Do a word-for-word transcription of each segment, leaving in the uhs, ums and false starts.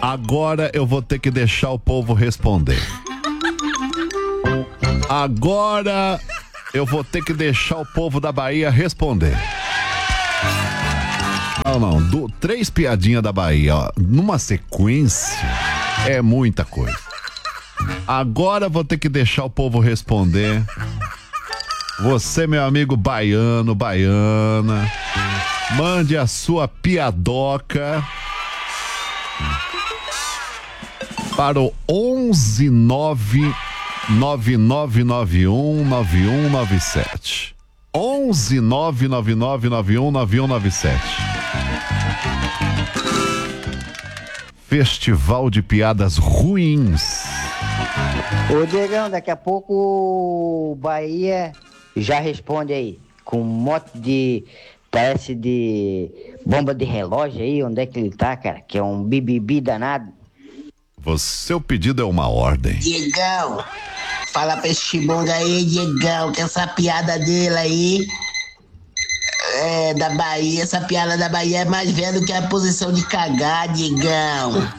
Agora eu vou ter que deixar o povo responder. Agora eu vou ter que deixar o povo da Bahia responder. Não, não, do, três piadinhas da Bahia, ó, numa sequência, é muita coisa. Agora vou ter que deixar o povo responder. Você, meu amigo baiano, baiana, mande a sua piadoca para o onze nove nove nove nove um nove um nove sete. onze nove nove nove nove um nove um nove sete. Festival de piadas ruins. Ô Diegão, daqui a pouco o Bahia já responde aí, com um monte de, parece de bomba de relógio aí, onde é que ele tá, cara, que é um bibibi danado. O seu pedido é uma ordem. Diegão, fala pra esse chibonga aí, Diegão, que essa piada dele aí, é, da Bahia, essa piada da Bahia é mais velha do que a posição de cagar, Diegão.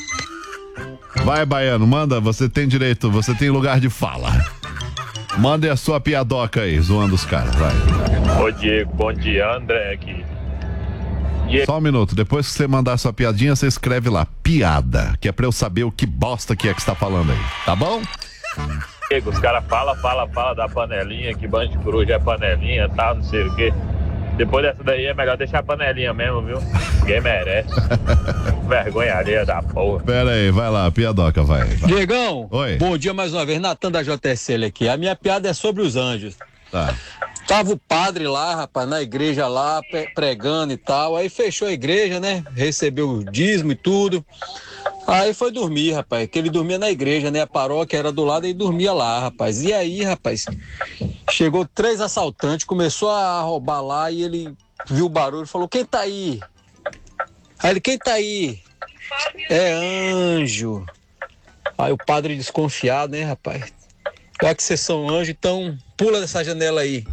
Vai, baiano, manda, você tem direito, você tem lugar de fala. Mande a sua piadoca aí, zoando os caras, vai. Ô Diego, bom dia, André aqui. Yeah. Só um minuto, depois que você mandar a sua piadinha, você escreve lá, piada, que é pra eu saber o que bosta que é que você tá falando aí, tá bom? Diego, os caras falam, falam, falam da panelinha, que banho de coruja é panelinha, tal, não sei o quê. Depois dessa daí é melhor deixar a panelinha mesmo, viu? Ninguém merece. Vergonha alheia da porra. Pera aí, vai lá, piadoca, vai. vai. Diegão, oi. Bom dia mais uma vez, Natan da J S L aqui. A minha piada é sobre os anjos. Tá. Tava o padre lá, rapaz, na igreja lá, pregando e tal. Aí fechou a igreja, né? Recebeu o dízimo e tudo. Aí foi dormir, rapaz, que ele dormia na igreja, né? A paróquia era do lado e dormia lá, rapaz. E aí, rapaz, chegou três assaltantes, começou a roubar lá e ele viu o barulho e falou, quem tá aí? Aí ele, quem tá aí? É anjo. Aí o padre desconfiado, né, rapaz? Já que vocês são anjos, então pula dessa janela aí.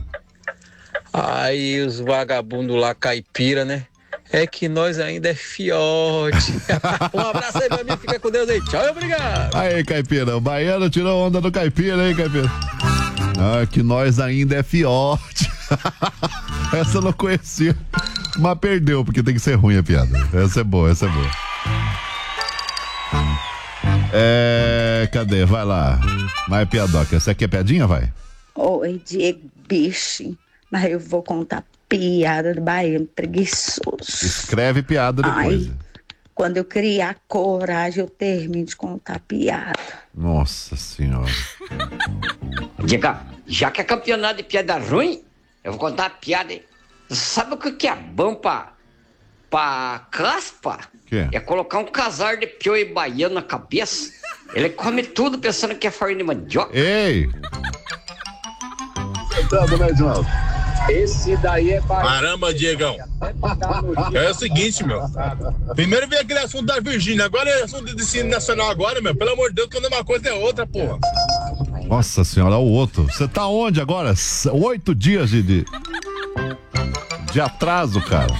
Aí os vagabundos lá, caipira, né? É que nós ainda é fiote. Um abraço aí, meu amigo. Fica com Deus aí. Tchau e obrigado. Aí, caipira. O baiano tirou onda do caipira, hein, caipira? Ah, que nós ainda é fiote. Essa eu não conhecia. Mas perdeu, porque tem que ser ruim a piada. Essa é boa, essa é boa. É... Cadê? Vai lá. Vai, piadoca. Essa aqui é piadinha, vai? Oi, Diego, bicho. Mas eu vou contar piada do baiano preguiçoso. Escreve piada depois. Ai, quando eu criar coragem, eu termino de contar piada. Nossa senhora. Diga, já que é campeonato de piada ruim, eu vou contar a piada aí. Sabe o que é bom pra, pra caspa? Que? É colocar um casar de pioi baiano na cabeça. Ele come tudo pensando que é farinha de mandioca. Ei! Esse daí é para... Caramba, Diegão. É o seguinte, meu. Primeiro veio aquele assunto da Virgínia, agora é assunto de ensino nacional agora, meu. Pelo amor de Deus, quando uma coisa é outra, porra. Nossa senhora, o outro. Você tá onde agora? Oito dias de, de, de atraso, cara.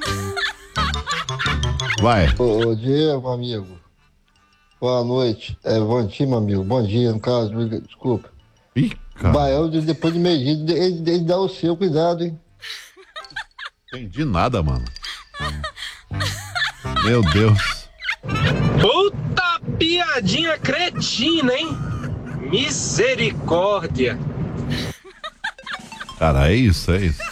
Vai. Ô, ô Diego, amigo. Boa noite. É, bom dia, meu amigo. Bom dia, no caso. Desculpa. Ih, cara. Baião, depois de meio dia, ele, ele dá o seu cuidado, hein? Entendi nada, mano. Meu Deus. Puta piadinha cretina, hein? Misericórdia. Cara, é isso, é isso.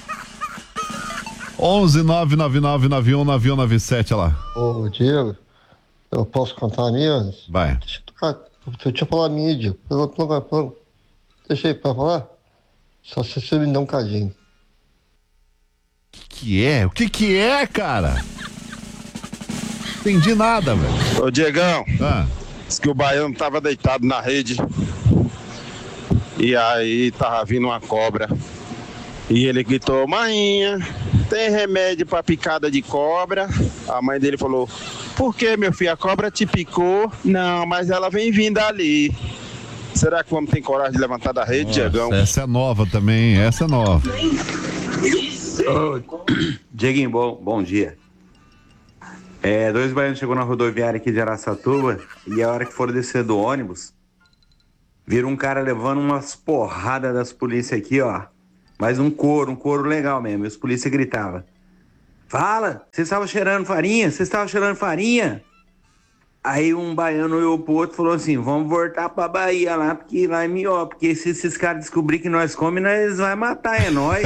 onze nove nove nove nove um nove um nove sete, olha lá. Ô, Diego, eu posso contar a minha? Vai. Deixa eu, tocar, deixa eu falar a minha, Diego. Deixa aí pra falar. Só se você me dá um cadinho. O que, que é? O que que é, cara? Entendi nada, velho. Ô, Diegão. Ah. Diz que o baiano tava deitado na rede. E aí tava vindo uma cobra. E ele gritou, mainha, tem remédio pra picada de cobra? A mãe dele falou, por que, meu filho? A cobra te picou? Não, mas ela vem vindo ali. Será que o homem tem coragem de levantar da rede, Nossa, Diegão? Essa é nova também, essa é nova. Ô, Dieguinho, bom, bom dia. É, dois baianos chegou na rodoviária aqui de Araçatuba e a hora que foram descer do ônibus, viram um cara levando umas porradas das polícias aqui, ó. Mas um couro, um couro legal mesmo. E os polícias gritavam: fala, vocês estavam cheirando farinha? Vocês estavam cheirando farinha? Aí um baiano olhou pro outro e falou assim: vamos voltar pra Bahia lá, porque lá é melhor. Porque se esses caras descobrirem que nós comemos, nós vão matar, é nós.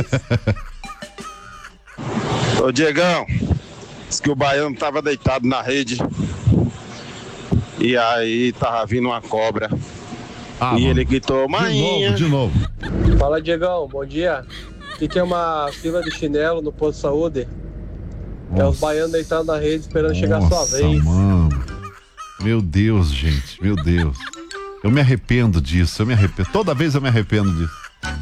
Ô Diegão, disse que o baiano tava deitado na rede e aí tava vindo uma cobra. Ah, e mano. ele gritou: mainha. De novo, de novo. Fala, Diegão, bom dia. Aqui tem uma fila de chinelo no posto de saúde. Nossa. É os baianos deitados na rede esperando chegar a sua Nossa, vez. mano. Meu Deus, gente, meu Deus. Eu me arrependo disso, eu me arrependo. Toda vez eu me arrependo disso.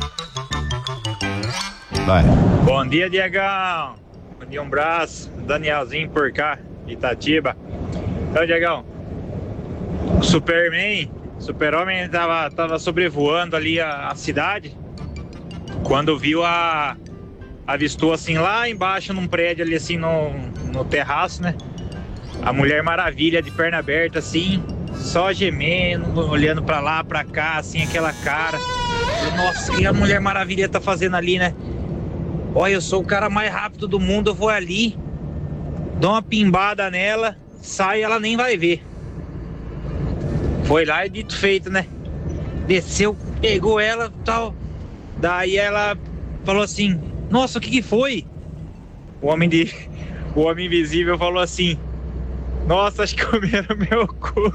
Vai. Bom dia, Diegão. Bom dia, um abraço. Danielzinho por cá, Itatiba. Então, Diegão, o Superman, Super-Homem tava, tava sobrevoando ali a, a cidade. Quando viu a... avistou assim lá embaixo num prédio ali assim no, no terraço, né? A Mulher Maravilha de perna aberta assim, só gemendo, olhando pra lá, pra cá, assim, aquela cara. Nossa, o que a Mulher Maravilha tá fazendo ali, né? Olha, eu sou o cara mais rápido do mundo, eu vou ali, dou uma pimbada nela, sai, ela nem vai ver. Foi lá e dito feito, né? Desceu, pegou ela e tal. Daí ela falou assim: nossa, o que que foi? O homem de... o homem invisível falou assim: nossa, acho que comeram meu cu.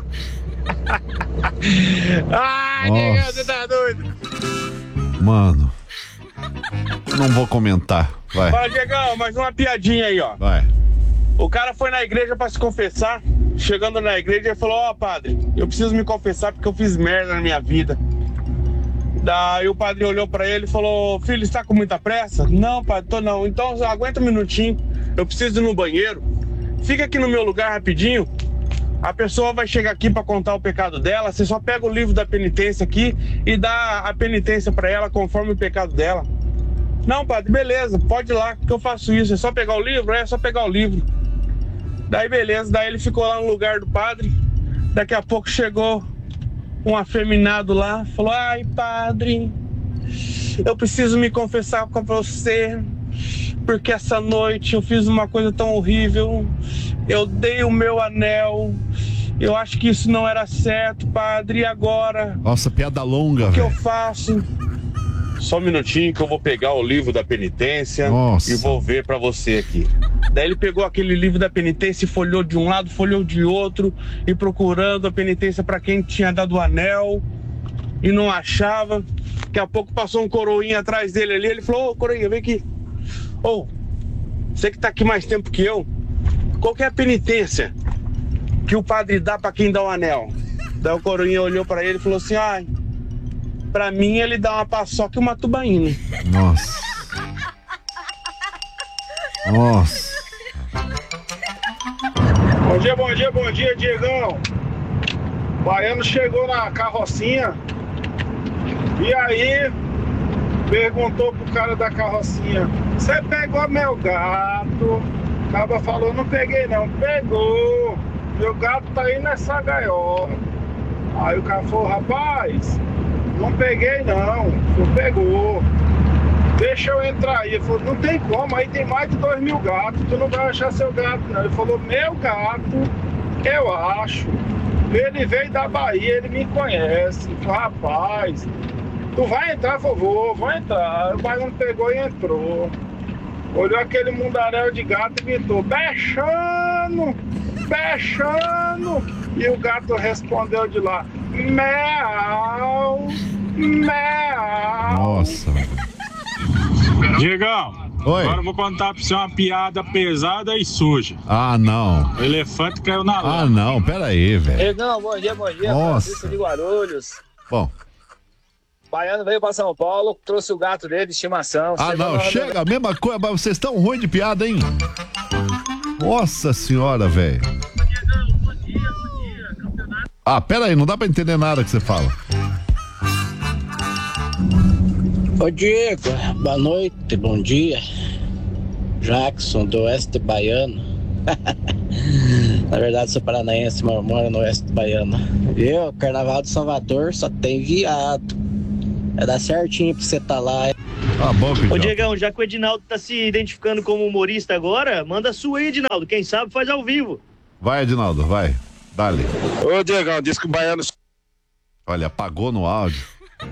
Ai, Diegão, você tá doido? Mano, não vou comentar. Vai. Fala, Diegão, mais uma piadinha aí, ó. Vai. O cara foi na igreja pra se confessar. Chegando na igreja, ele falou: ó, oh, padre, eu preciso me confessar porque eu fiz merda na minha vida. Daí o padre olhou pra ele e falou: filho, está com muita pressa? Não, padre, tô não. Então aguenta um minutinho, eu preciso ir no banheiro. Fica aqui no meu lugar rapidinho. A pessoa vai chegar aqui pra contar o pecado dela. Você só pega o livro da penitência aqui e dá a penitência pra ela conforme o pecado dela. Não, padre, beleza, pode ir lá que eu faço isso. É só pegar o livro? É só pegar o livro. Daí beleza, daí ele ficou lá no lugar do padre. Daqui a pouco chegou um afeminado lá, falou: ai, padre, eu preciso me confessar com você, porque essa noite eu fiz uma coisa tão horrível. Eu dei o meu anel, eu acho que isso não era certo, padre, e agora? Nossa, piada longa, o que velho. eu faço? Só um minutinho que eu vou pegar o livro da penitência. Nossa. E vou ver pra você aqui. Daí ele pegou aquele livro da penitência e folheou de um lado, folheou de outro, e procurando a penitência pra quem tinha dado o anel, e não achava. Daqui a pouco passou um coroinha atrás dele ali, ele falou: ô, coroinha, vem aqui. Ô, você que tá aqui mais tempo que eu, qual que é a penitência que o padre dá pra quem dá o anel? Daí o coroinha olhou pra ele e falou assim: ai, pra mim ele dá uma paçoca e uma tubaína. Nossa. Nossa. Bom dia, bom dia, bom dia, Diegão. O baiano chegou na carrocinha e aí perguntou pro cara da carrocinha: você pegou meu gato? O cara falou: não peguei não. Pegou. Meu gato tá aí nessa gaiola. Aí o cara falou: rapaz, não peguei não. Você pegou. Deixa eu entrar aí. Ele falou: não tem como, aí tem mais de dois mil gatos, tu não vai achar seu gato não. Ele falou: meu gato, eu acho. Ele veio da Bahia, ele me conhece. Ele falou: rapaz, tu vai entrar? Eu falei: vou, vou entrar. O baiano pegou e entrou. Olhou aquele mundaréu de gato e gritou: Bechano, Bechano. E o gato respondeu de lá: Meau, Meau. Nossa. Diegão, Oi. Agora eu vou contar pra você uma piada pesada e suja. Ah, não. O elefante caiu na lama. Ah, não, pera aí, velho. Diegão, bom dia, bom dia. Nossa. Francisco de Guarulhos. Bom. Baiano veio pra São Paulo, trouxe o gato dele de estimação. Ah, não, chega, a mesma coisa, mas vocês estão ruins de piada, hein? Nossa senhora, velho. Ah, pera aí, não dá pra entender nada que você fala. Ô Diego, boa noite, bom dia. Jackson, do Oeste Baiano. Na verdade, sou paranaense, mas moro no oeste baiano. Eu, Carnaval de Salvador, só tem viado. Vai dar certinho pra você tá lá. Ah, bom, Ô, Diegão, já que o Edinaldo tá se identificando como humorista agora, manda a sua aí, Edinaldo. Quem sabe faz ao vivo. Vai, Edinaldo, vai. Dale. Ô, Diegão, diz que o baiano... Olha, apagou no áudio.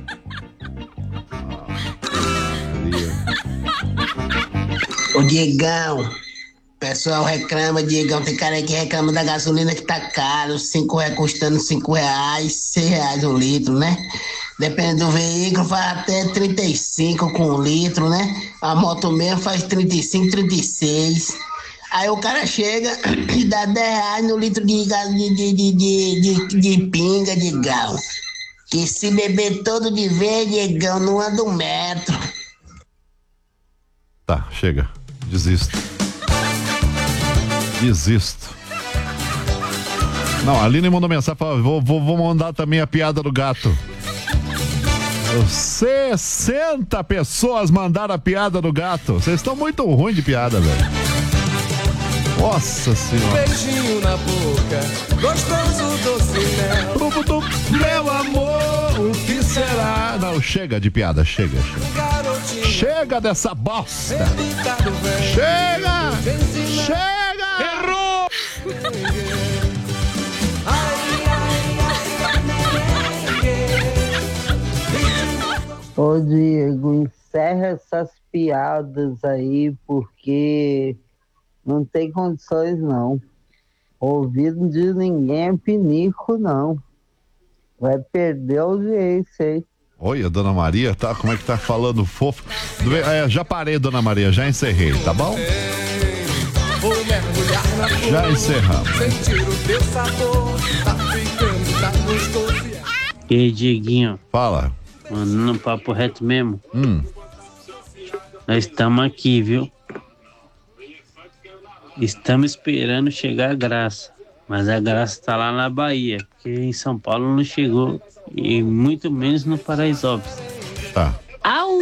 Ô, Diegão, o pessoal reclama, Diegão, tem cara aí que reclama da gasolina que tá caro, cinco reais custando cinco reais, seis reais um litro, né? Depende do veículo, faz até trinta e cinco com um litro, né? A moto mesmo faz trinta e cinco, trinta e seis. Aí o cara chega e dá dez reais no litro de, de, de, de, de, de, de pinga, Diegão. Que se beber todo de vez, Diegão, não anda um metro. Tá, chega. Desisto. Desisto. Não, a Aline mandou mensagem, falou, vou, vou, vou mandar também a piada do gato. sessenta pessoas mandaram a piada do gato. Vocês estão muito ruins de piada, velho. Nossa senhora. Beijinho na boca, gostoso doce mel. Meu amor, o que será? Não, chega de piada, chega, chega. Chega dessa bosta. Chega! Chega! Errou! Ô Diego, encerra essas piadas aí, porque não tem condições não. Ouvido de ninguém é pinico não. Vai perder a audiência aí. Oi, a Dona Maria, tá? Como é que tá falando fofo? É, já parei, Dona Maria, já encerrei, tá bom? Já encerramos. E aí, Dieguinho? Fala. Mandando um papo reto mesmo. Hum. Nós estamos aqui, viu? Estamos esperando chegar a graça. Mas a graça tá lá na Bahia. Porque em São Paulo não chegou. E muito menos no Paraisópolis. Tá. Au!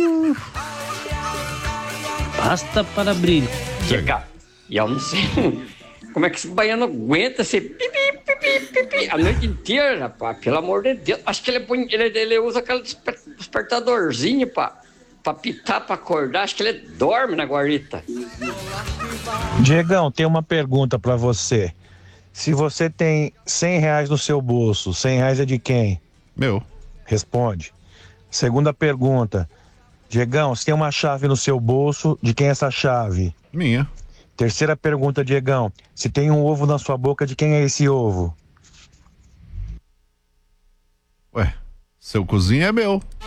Basta para brilho. Chega. E eu não sei como é que esse baiano aguenta ser pipi, pipi, pipi a noite inteira, rapaz. Pelo amor de Deus. Acho que ele, põe, ele, ele usa aquele desper, despertadorzinho pra, pra pitar, pra acordar. Acho que ele dorme na guarita. Diegão, tem uma pergunta pra você. Se você tem cem reais no seu bolso, cem reais é de quem? Meu. Responde. Segunda pergunta. Diegão, se tem uma chave no seu bolso, de quem é essa chave? Minha. Terceira pergunta, Diegão. Se tem um ovo na sua boca, de quem é esse ovo? Ué, seu cozinho é meu.